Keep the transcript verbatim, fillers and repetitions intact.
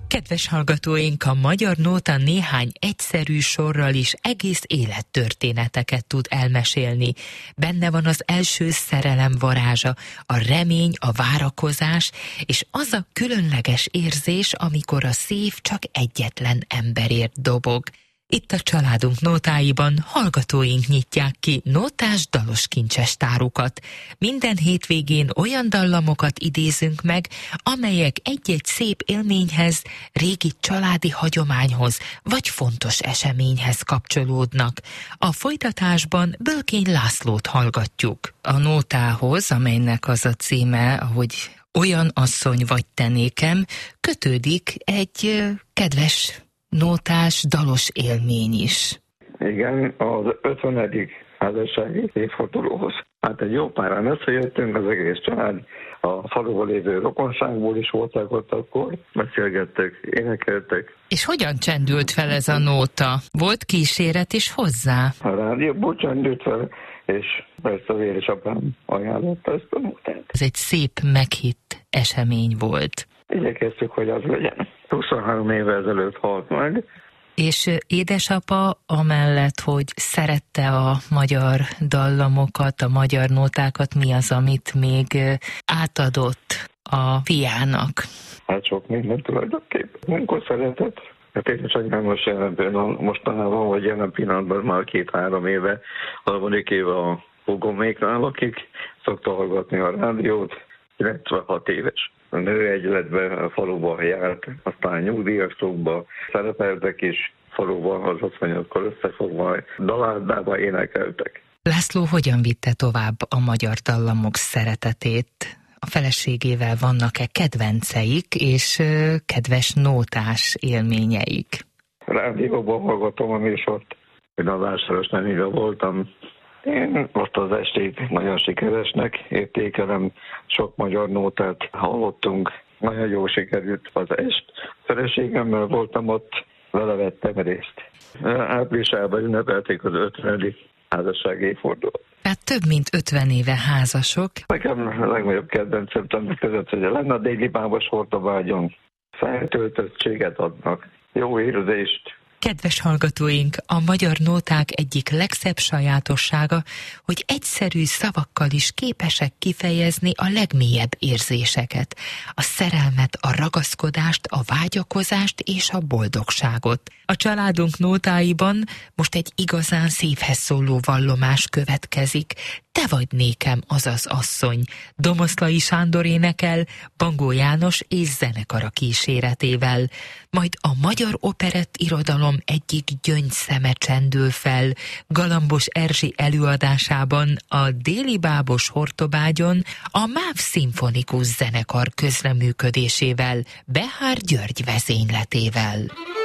Kedves hallgatóink, a Magyar Nóta néhány egyszerű sorral is egész élettörténeteket tud elmesélni. Benne van az első szerelem varázsa, a remény, a várakozás, és az a különleges érzés, amikor a szív csak egyetlen emberért dobog. Itt a családunk nótáiban hallgatóink nyitják ki nótás dalos kincses tárukat. Minden hétvégén olyan dallamokat idézünk meg, amelyek egy-egy szép élményhez, régi családi hagyományhoz vagy fontos eseményhez kapcsolódnak. A folytatásban Bölkény Lászlót hallgatjuk. A nótához, amelynek az a címe, hogy Olyan asszony vagy te nékem, kötődik egy kedves nótás, dalos élmény is. Igen, az ötvenedik házassági évfordulóhoz. Hát egy jó páran összejöttünk, az egész család, a faluban lévő rokonságból is voltak ott akkor, beszélgettek, énekeltek. És hogyan csendült fel ez a nóta? Volt kíséret is hozzá? A rádióból csendült fel, és persze az édesapám ajánlotta ezt a nótát. Ez egy szép, meghitt esemény volt. Igyekeztük, hogy az legyen. huszonhárom éve ezelőtt halt meg. És édesapa amellett, hogy szerette a magyar dallamokat, a magyar nótákat, mi az, amit még átadott a fiának? Hát sok minden tulajdonképpen. Munkot szeretett. Hát édesanyám most jelen pillanatban, mostanában, vagy jelen pillanatban már két-három éve, harmadik éve a hugoméknál lakik, szokta hallgatni a rádiót, kilencvenhat éves. A nőegyletben a faluban járt, aztán nyugdíjasokban szerepeltek is faluban, az asszonyokkal összefogva, daláldába énekeltek. László hogyan vitte tovább a magyar dallamok szeretetét? A feleségével vannak-e kedvenceik és kedves nótás élményeik? Rádióban hallgatom a műsort, én az Ásáros Neműve voltam. Én azt az estét nagyon sikeresnek értékelem, sok magyar nótát hallottunk, nagyon jó sikerült az est. Feleségemmel voltam ott, vele vettem részt. Áprilisában ünnepelték az ötvenedik házassági évfordulót. Tehát több mint ötven éve házasok. Nekem a legnagyobb kedvencem többek között, hogy lenne a déli bábos hortobágyon. Feltöltöttséget adnak, jó érzést. Kedves hallgatóink, a magyar nóták egyik legszebb sajátossága, hogy egyszerű szavakkal is képesek kifejezni a legmélyebb érzéseket, a szerelmet, a ragaszkodást, a vágyakozást és a boldogságot. A családunk nótáiban most egy igazán szívhez szóló vallomás következik. Te vagy nékem, azaz asszony. Domoszlai Sándor énekel, Bangó János és zenekara kíséretével. Majd a magyar operett irodalom egyik gyöngyszeme csendül fel, Galambos Erzsi előadásában a déli bábos hortobágyon a MÁV szimfonikus zenekar közreműködésével, Behár György vezényletével.